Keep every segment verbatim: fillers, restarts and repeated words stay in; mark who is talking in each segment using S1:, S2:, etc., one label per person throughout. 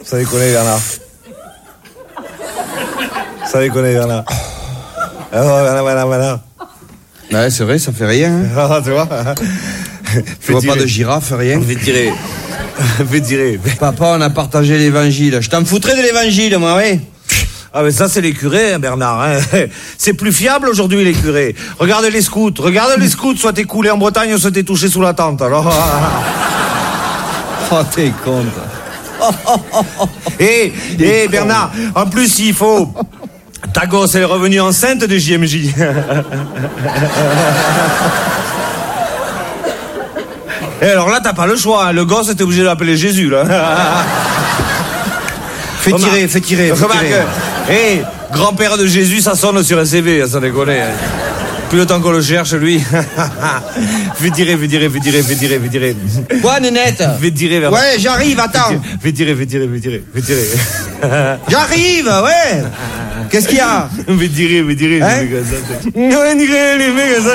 S1: Ça déconne, Bernard. Ça déconne, Bernard. Ah non, Bernard, Bernard, Bernard.
S2: Ouais, c'est vrai, ça fait rien. Hein.
S1: Ah, tu vois.
S2: Tu vois pas de girafe, rien.
S1: Fais tirer. Fais tirer.
S2: Papa, on a partagé l'évangile. Je t'en foutrais de l'évangile, moi, oui.
S1: Ah mais ça c'est les curés, hein, Bernard. Hein. C'est plus fiable aujourd'hui les curés. Regarde les scouts, regarde les scouts, soit t'es coulé en Bretagne, soit t'es touché sous la tente. Alors.
S2: Oh, t'es con.
S1: Hé, hé Bernard, en plus il faut... Ta gosse elle est revenue enceinte de J M J. Et alors là t'as pas le choix, hein. Le gosse t'es obligé de l'appeler Jésus là.
S2: Fais tirer, fais tirer, fais tirer.
S1: Hé, hey, grand-père de Jésus, ça sonne sur un C V, ça déconne. Hein. Plus le temps qu'on le cherche, lui. Fais tirer, fais tirer, fais tirer, fais tirer, fais tirer.
S2: Quoi, Nénette?
S1: Fais tirer vers...
S2: Ouais, j'arrive, attends.
S1: Fais tirer, fais tirer, fais tirer, fais tirer.
S2: J'arrive, ouais. Qu'est-ce qu'il y a?
S1: Fais tirer, fais tirer.
S2: Hein?
S1: Ouais, tirer, les mecs, comme ça.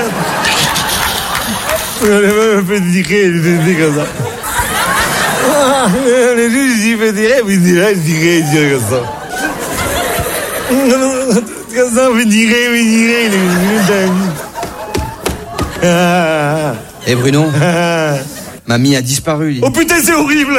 S1: Fais tirer, les mecs, comme ça. Les juges, ils font tirer, puis ils disent, tirer, tirer, comme ça. Comme ça, on fait tirer, on fait tirer.
S2: Eh Bruno, mamie a disparu. Lui.
S1: Oh putain, c'est horrible.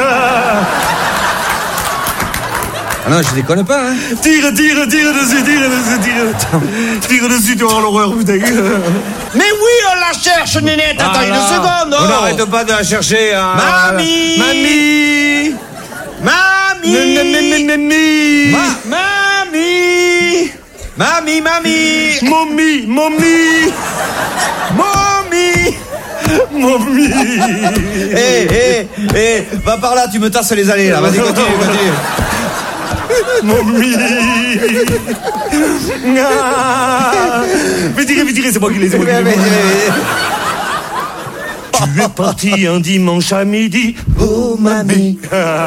S2: Ah non, je déconne pas, hein.
S1: Tire, tire, tire dessus, tire dessus, tire. Tire dessus, tu auras l'horreur, putain.
S2: Mais oui, on la cherche, Nénette. Attends une seconde.
S1: On n'arrête pas de la chercher. Hein.
S2: Mamie.
S1: Mamie.
S2: Mamie.
S1: Mamie.
S2: Mamie. Mamie, mamie.
S1: Mommy, mommy.
S2: Mommy.
S1: Mommy.
S2: Hé, hé, hé, va par là, tu me tasses les allées, là. Vas-y, continue, continue.
S1: Mommy. Ah. Fais tirer, fais tirer, c'est moi qui les ai. Tu es parti un dimanche à midi.
S2: Oh, mamie.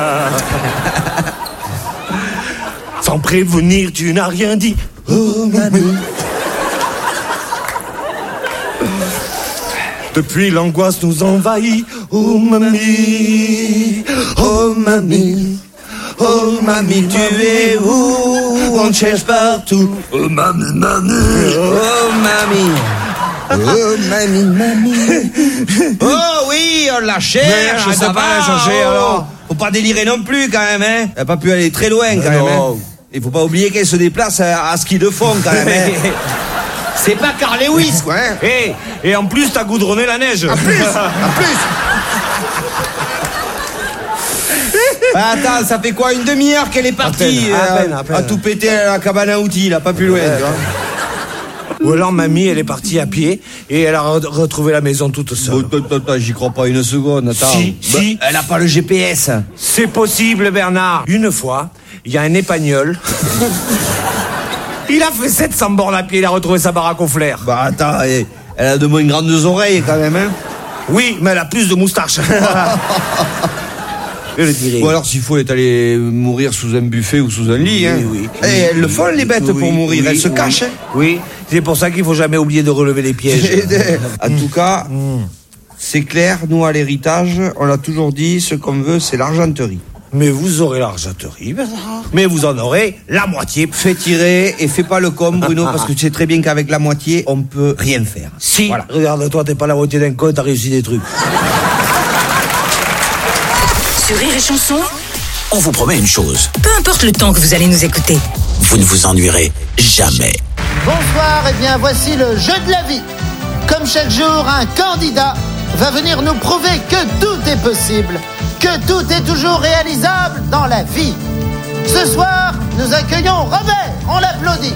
S1: Sans prévenir, tu n'as rien dit.
S2: Oh, mamie.
S1: Depuis l'angoisse nous envahit. Oh, mamie.
S2: Oh, mamie. Oh, mamie, tu es où? On te cherche partout.
S1: Oh, mamie, mamie.
S2: Oh, mamie. Oh, mamie, mamie. Oh, oui, on la cherche.
S1: Mais
S2: Ça
S1: arrête
S2: va
S1: pas la chercher,
S2: oh.
S1: alors.
S2: Faut pas délirer non plus, quand même, hein. Elle a pas pu aller très loin, quand même, hein. Il faut pas oublier qu'elle se déplace à, à ski de fond, quand même, hein. C'est pas Carl Lewis, quoi, hein.
S1: Et, et en plus, t'as goudronné la neige.
S2: En plus, en plus. Bah, attends, ça fait quoi, une demi-heure qu'elle est partie
S1: À peine, à
S2: euh,
S1: peine, à peine.
S2: à tout péter à la cabane à outils, là, pas plus loin, tu vois.
S1: Ou alors mamie, elle est partie à pied et elle a re- retrouvé la maison toute seule.
S2: Attends, attends, attends, j'y crois pas une seconde, attends.
S1: Si,
S2: Bah,
S1: si.
S2: elle a pas le G P S.
S1: C'est possible, Bernard. Une fois, il y a un épagnol. Il a fait sept cents bornes à pied, il a retrouvé sa baraque au flair.
S2: Bah, attends, elle, elle a de moins grandes oreilles, quand même, hein.
S1: Oui, mais elle a plus de moustaches. Je le dirais.
S2: Ou alors, s'il faut, elle est allée mourir sous un buffet ou sous un lit, hein.
S1: Oui, oui.
S2: Et elles le font, les bêtes,
S1: Oui,
S2: pour mourir.
S1: oui,
S2: Elles se
S1: oui.
S2: cachent, hein.
S1: Oui, c'est pour ça qu'il faut jamais oublier de relever les pièges.
S2: En tout cas, c'est clair, nous, à l'héritage, on l'a toujours dit, ce qu'on veut, c'est l'argenterie.
S1: Mais vous aurez l'argenterie, Bernard. Mais vous en aurez la moitié.
S2: Fais tirer et fais pas le con, Bruno, parce que tu sais très bien qu'avec la moitié, on peut rien faire.
S1: Si,
S2: Voilà.
S1: regarde-toi, t'es pas la moitié d'un con, t'as réussi des trucs.
S3: Sur Rire et Chanson,
S4: On vous promet une chose,
S3: peu importe le temps que vous allez nous écouter.
S4: vous ne vous ennuierez jamais.
S5: Bonsoir, et bien voici le jeu de la vie. Comme chaque jour, un candidat va venir nous prouver que tout est possible, que tout est toujours réalisable dans la vie. Ce soir, nous accueillons Robert, on l'applaudit.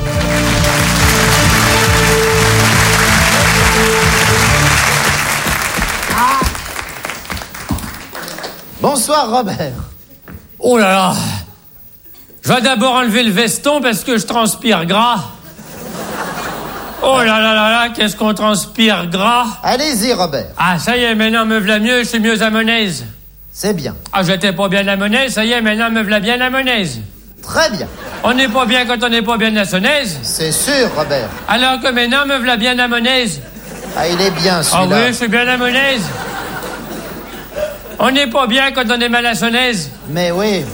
S5: Ah. Bonsoir Robert.
S6: Oh là là. Je vais d'abord enlever le veston parce que je transpire gras. Oh là là là là, qu'est-ce qu'on transpire gras.
S5: Allez-y Robert,
S6: Ah, ça y est, maintenant me v'là mieux, je suis mieux à Monaise.
S5: c'est bien,
S6: Ah, j'étais pas bien à Monaise, ça y est, maintenant me v'là bien à Monaise.
S5: très bien,
S6: On n'est pas bien quand on n'est pas bien à Sonnaise.
S5: c'est sûr Robert.
S6: Alors que maintenant me v'là bien à Monaise.
S5: Ah, il est bien
S6: Ah
S5: celui-là.
S6: oui, je suis bien à Monaise. On n'est pas bien quand on est mal à Sonnaise.
S5: Mais oui.